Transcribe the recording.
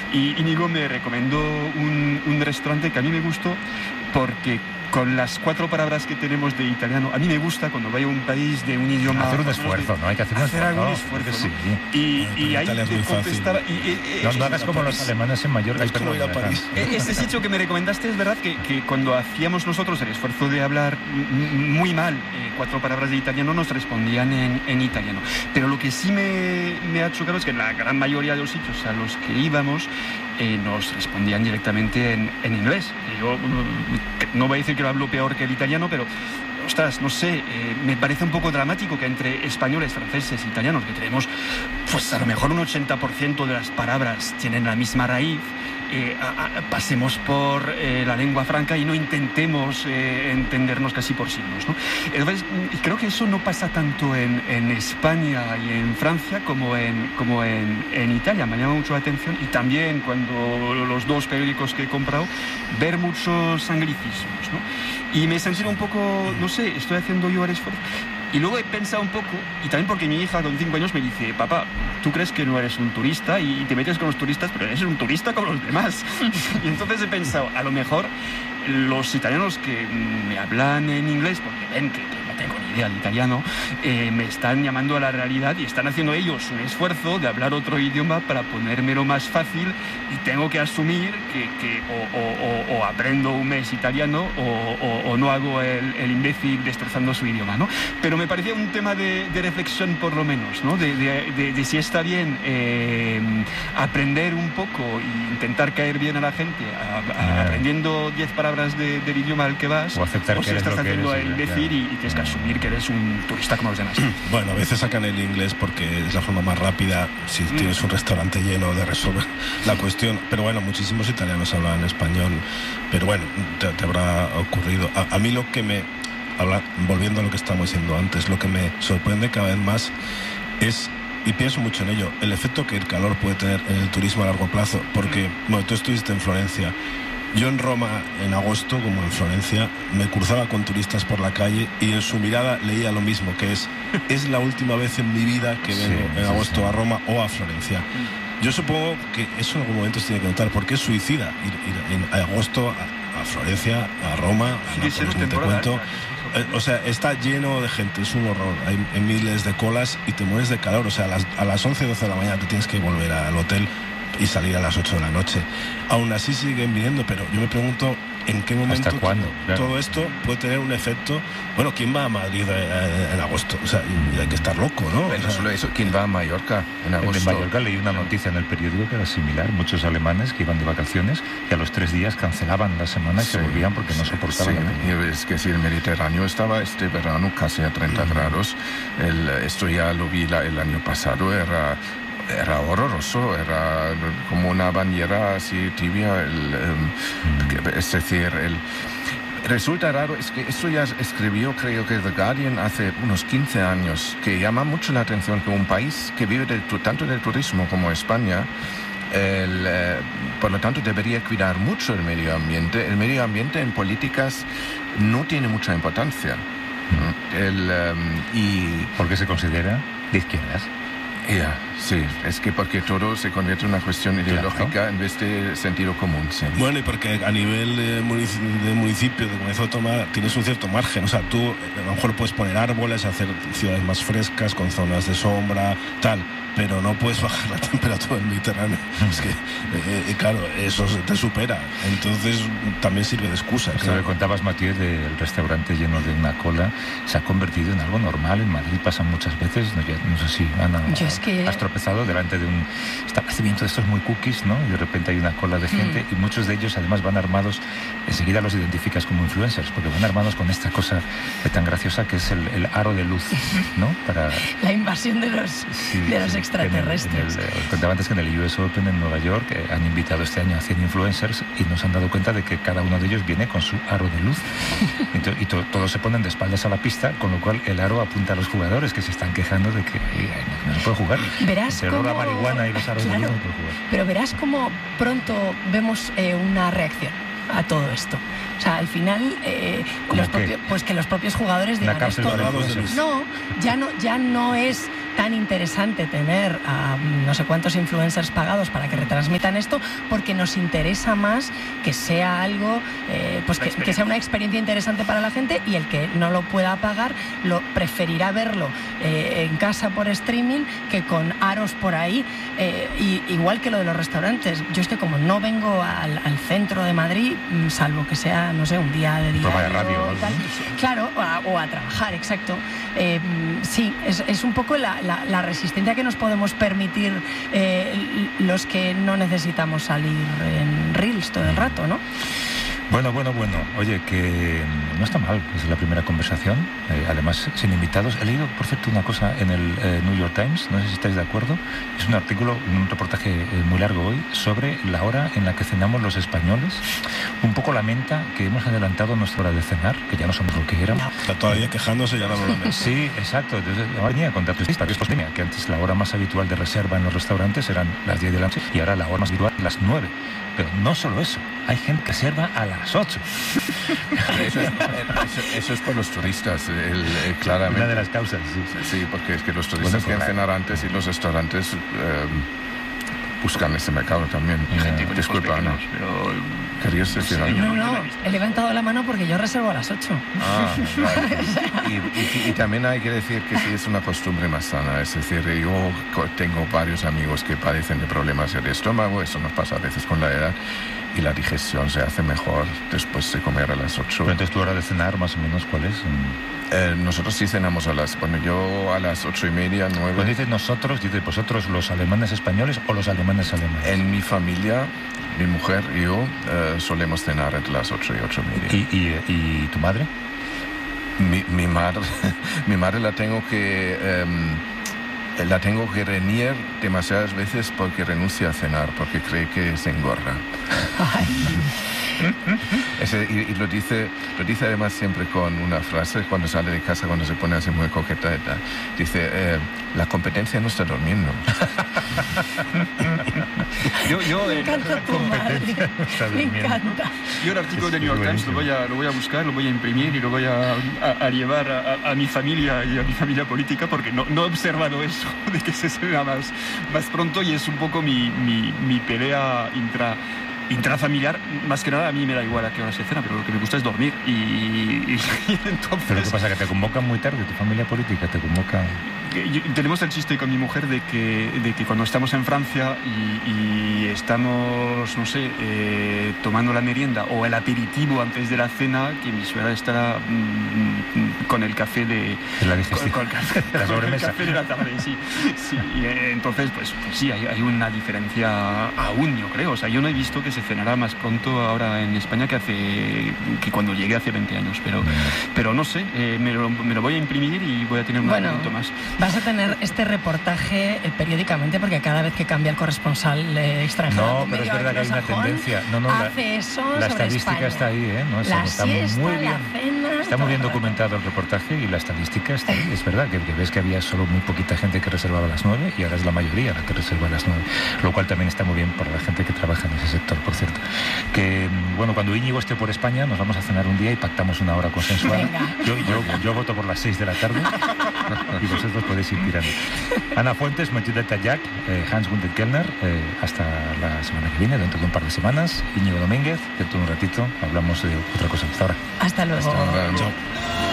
Y Íñigo me recomendó un restaurante que a mí me gustó porque con las 4 palabras que tenemos de italiano, a mí me gusta cuando voy a un país de un idioma... Hacer un esfuerzo, ¿no? Hay que hacer algún esfuerzo, sí. ¿no? Y ahí te contestaba... No hagas como los alemanes en Mallorca. Es como ir a París. Este sitio que me recomendaste es verdad que cuando hacíamos nosotros el esfuerzo de hablar muy mal 4 palabras de italiano, nos respondían en italiano. Pero lo que sí me ha chocado es que en la gran mayoría de los sitios a los que íbamos nos respondían directamente en inglés. Yo no voy a decir que lo hablo peor que el italiano, pero ostras, no sé, me parece un poco dramático que entre españoles, franceses, italianos, que tenemos pues a lo mejor un 80% de las palabras tienen la misma raíz, pasemos por la lengua franca y no intentemos entendernos casi por signos, ¿no? Entonces, creo que eso no pasa tanto en España y en Francia como en Italia. Me llama mucho la atención, y también cuando los 2 periódicos que he comprado, ver muchos anglicismos, ¿no? Y me he sentido un poco, no sé, estoy haciendo yo el esfuerzo. Y luego he pensado un poco, y también porque mi hija con 5 años me dice: papá, tú crees que no eres un turista y te metes con los turistas, pero eres un turista como los demás. Y entonces he pensado, a lo mejor los italianos que me hablan en inglés, porque ven que no tengo ni idea de italiano, me están llamando a la realidad y están haciendo ellos un esfuerzo de hablar otro idioma para ponérmelo más fácil, y tengo que asumir que o aprendo un mes italiano o no hago el imbécil destrozando su idioma, ¿no? Pero me parecía un tema de reflexión, por lo menos, ¿no? De si está bien aprender un poco e intentar caer bien a la gente aprendiendo 10 palabras del idioma al que vas, o aceptar o que si eres estás lo que haciendo eres, el imbécil y tienes que asumir que eres un turista como los demás. Bueno, a veces sacan el inglés porque es la forma más rápida si tienes un restaurante lleno de resolver la cuestión. Pero bueno, muchísimos italianos hablan español, pero bueno, te habrá ocurrido. A mí lo que volviendo a lo que estábamos diciendo antes, lo que me sorprende cada vez más es, y pienso mucho en ello, el efecto que el calor puede tener en el turismo a largo plazo. Porque, bueno, tú estuviste en Florencia. Yo en Roma, en agosto, como en Florencia, me cruzaba con turistas por la calle y en su mirada leía lo mismo, que es la última vez en mi vida que vengo en agosto a Roma o a Florencia. Yo supongo que eso en algún momento se tiene que notar, porque es suicida ir en agosto a Florencia, a Roma, a Nápoles, ni te cuento. O sea, está lleno de gente, es un horror. Hay miles de colas y te mueres de calor. O sea, a las 11 o 12 de la mañana te tienes que volver al hotel y salir a las 8 de la noche. Aún así siguen viniendo, pero yo me pregunto en qué momento ¿hasta cuándo? Claro. Todo esto puede tener un efecto. Bueno, ¿quién va a Madrid en agosto? O sea, hay que estar loco, ¿no? Bueno, o sea, solo eso, ¿quién va a Mallorca en agosto? En Mallorca leí una noticia en el periódico que era similar. Muchos alemanes que iban de vacaciones y a los 3 días cancelaban la semana y se volvían porque no soportaban la temperatura. Es que si el Mediterráneo estaba este verano casi a 30 grados, esto ya lo vi el año pasado, era horroroso, era como una bañera así tibia, es decir, resulta raro, es que esto ya escribió, creo que The Guardian hace unos 15 años, que llama mucho la atención que un país que vive tanto del turismo como España, por lo tanto debería cuidar mucho el medio ambiente. El medio ambiente en políticas no tiene mucha importancia. ¿Por qué se considera de izquierdas? Sí, es que porque todo se convierte en una cuestión ideológica en vez de sentido común. Sí. Bueno, y porque a nivel de municipio, de comunidad autónoma, tienes un cierto margen. O sea, tú a lo mejor puedes poner árboles, hacer ciudades más frescas, con zonas de sombra, tal, pero no puedes bajar la temperatura del Mediterráneo. Es que, claro, eso te supera. Entonces, también sirve de excusa. Esto que contabas, Matías, del restaurante lleno de una cola, se ha convertido en algo normal. En Madrid pasan muchas veces, no sé si Ana, has tropezado delante de un establecimiento de estos muy cookies, ¿no? Y de repente hay una cola de gente y muchos de ellos además van armados, enseguida los identificas como influencers, porque van armados con esta cosa tan graciosa que es el aro de luz, ¿no? Para la invasión de los extraterrestres. Os contaba antes que en el US Open en Nueva York han invitado este año a 100 influencers y nos han dado cuenta de que cada uno de ellos viene con su aro de luz. Y todos se ponen de espaldas a la pista, con lo cual el aro apunta a los jugadores que se están quejando de que no se puede jugar. Verás cómo la marihuana y los aros de luz no se puede jugar. Pero verás cómo pronto vemos una reacción a todo esto. O sea, al final que los propios jugadores digan esto. No, ya no es tan interesante tener a no sé cuántos influencers pagados para que retransmitan esto, porque nos interesa más que sea algo, pues que sea una experiencia interesante para la gente, y el que no lo pueda pagar lo preferirá verlo en casa por streaming que con aros por ahí. Y igual que lo de los restaurantes, yo es que como no vengo al centro de Madrid, salvo que sea, no sé, un día de diario, radio, tal, claro, o a trabajar, exacto. Sí, es un poco la resistencia que nos podemos permitir los que no necesitamos salir en Reels todo el rato, ¿no? Bueno. Oye, que no está mal, es la primera conversación, además sin invitados. He leído, por cierto, una cosa en el New York Times, no sé si estáis de acuerdo. Es un artículo, un reportaje muy largo hoy, sobre la hora en la que cenamos los españoles. Un poco lamenta que hemos adelantado nuestra hora de cenar, que ya no somos lo que éramos. Está todavía quejándose, ya no lo lamenta. Sí, exacto. Entonces, venía a contar para que que antes la hora más habitual de reserva en los restaurantes eran las 10 de la noche y ahora la hora más habitual las 9. Pero no solo eso, hay gente que reserva a las 8. Eso es por los turistas, claramente. Una de las causas, sí, porque es que los turistas quieren cenar antes y los restaurantes buscan ese mercado también. Disculpa, Ana. ¿Querías decir algo? No, he levantado la mano porque yo reservo a las 8. Vale. Y también hay que decir que sí es una costumbre más sana. Es decir, yo tengo varios amigos que padecen de problemas del estómago, eso nos pasa a veces con la edad, y la digestión se hace mejor después de comer a las 8. Pero entonces, ¿tu hora de cenar más o menos cuál es? Nosotros sí cenamos yo a las 8:30, 9. Cuando dices nosotros, dices vosotros los alemanes españoles o los alemanes alemanes. En mi familia, mi mujer y yo solemos cenar entre las 8 y 8:30. ¿Y tu madre? Mi madre la tengo que reñir demasiadas veces porque renuncia a cenar, porque cree que se engorda. Y lo dice además siempre con una frase cuando sale de casa, cuando se pone así muy coqueta. Dice, la competencia no está durmiendo. Me encanta tu madre. Me encanta. Yo el artículo de New York Times lo voy a buscar, lo voy a imprimir y lo voy a llevar a mi familia y a mi familia política, porque no he observado eso de que se cena más pronto, y es un poco mi pelea intrafamiliar. Más que nada, a mí me da igual a qué hora se cena, pero lo que me gusta es dormir. Y entonces... ¿Pero qué pasa? ¿Que te convocan muy tarde? ¿Tu familia política te convoca? Tenemos el chiste con mi mujer de que cuando estamos en Francia y estamos, no sé, tomando la merienda o el aperitivo antes de la cena, que mi suegra estará con el café de... La digestión. Con el café, la sobremesa. Con el café de la tarde, sí. Y entonces, pues sí, hay una diferencia aún, yo creo. O sea, yo no he visto que se cenará más pronto ahora en España que cuando llegué hace 20 años. Pero no sé, me lo voy a imprimir y voy a tener un momento más. Vas a tener este reportaje periódicamente, porque cada vez que cambia el corresponsal extranjero... No, pero es verdad que hay una tendencia. Hace eso la sobre estadística España. Está ahí, ¿eh? No, la está siesta, muy bien. la cena... Está muy bien documentado el reportaje y la estadística está ahí. Es verdad que ves que había solo muy poquita gente que reservaba a las 9 y ahora es la mayoría la que reserva a las 9. Lo cual también está muy bien para la gente que trabaja en ese sector, por cierto. Que, bueno, cuando Íñigo esté por España nos vamos a cenar un día y pactamos una hora consensuada. Yo voto por las 6 de la tarde y vosotros podéis ir tirando. Ana Fuentes, Matilda Tallac, Hans-Günther Kellner, hasta la semana que viene, dentro de un par de semanas. Íñigo Domínguez, dentro de un ratito hablamos de otra cosa. Hasta ahora. Hasta luego. Hasta ahora. Chao.